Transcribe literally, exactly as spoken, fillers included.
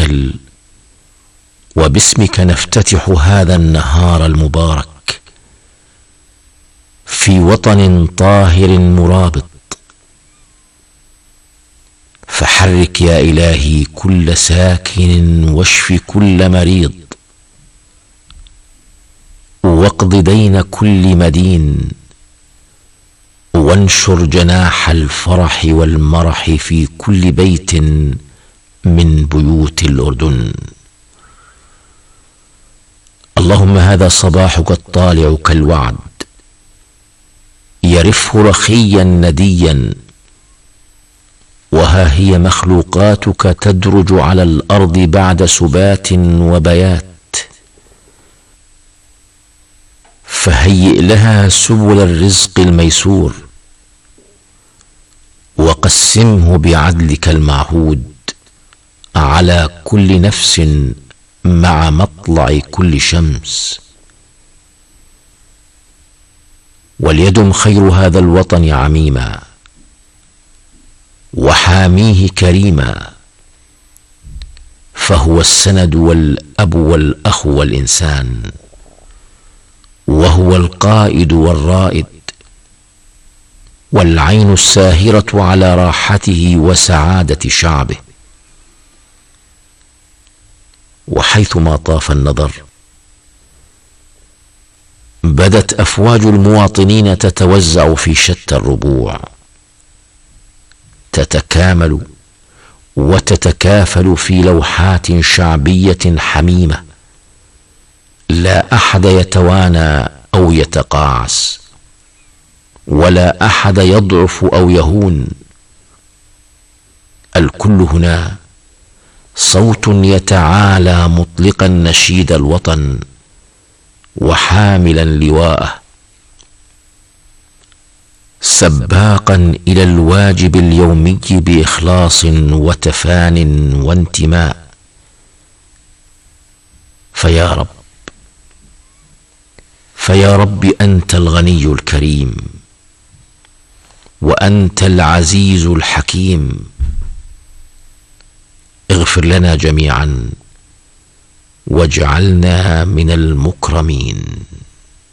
نتوكل، وباسمك نفتتح هذا النهار المبارك في وطن طاهر مرابط. فحرك يا إلهي كل ساكن، واشف كل مريض، واقض دين كل مدين، وانشر جناح الفرح والمرح في كل بيت من بيوت الأردن. اللهم هذا صباحك الطالع كالوعد، يرف رخيا نديا، وها هي مخلوقاتك تدرج على الأرض بعد سبات وبيات. فهيئ لها سبل الرزق الميسور، وقسمه بعدلك المعهود على كل نفس مع مطلع كل شمس. وليدم خير هذا الوطن عميما، وحاميه كريما، فهو السند والأب والأخ والإنسان، وهو القائد والرائد، والعين الساهرة على راحته وسعادة شعبه. وحيثما طاف النظر بدت أفواج المواطنين تتوزع في شتى الربوع، تتكامل وتتكافل في لوحات شعبية حميمة، لا أحد يتوانى أو يتقاعس، ولا أحد يضعف أو يهون. الكل هنا صوت يتعالى مطلقا نشيد الوطن وحاملا لواءه، سباقا إلى الواجب اليومي بإخلاص وتفان وانتماء. فيا رب فيا رب أنت الغني الكريم، وأنت العزيز الحكيم. اغفر لنا جميعا واجعلنا من المكرمين.